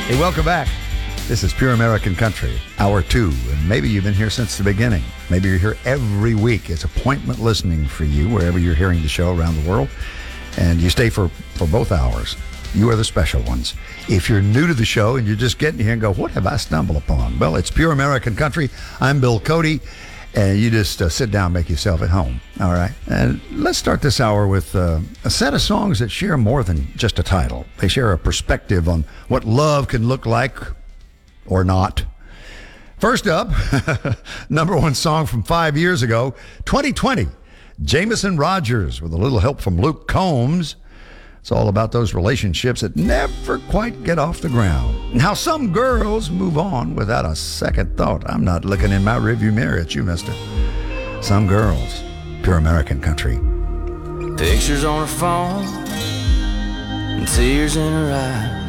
Hey, welcome back. This is Pure American Country, Hour 2, and maybe you've been here since the beginning. Maybe you're here every week. It's appointment listening for you, wherever you're hearing the show around the world, and you stay for both hours. You are the special ones. If you're new to the show and you're just getting here and go, what have I stumbled upon? Well, it's Pure American Country. I'm Bill Cody, and you just sit down, make yourself at home, all right? And let's start this hour with a set of songs that share more than just a title. They share a perspective on what love can look like or not. First up, number one song from 5 years ago, 2020, Jameson Rogers with a little help from Luke Combs. It's all about those relationships that never quite get off the ground. And how some girls move on without a second thought. I'm not looking in my rearview mirror at you, mister. Some girls. Pure American Country. Pictures on her phone and tears in her eyes.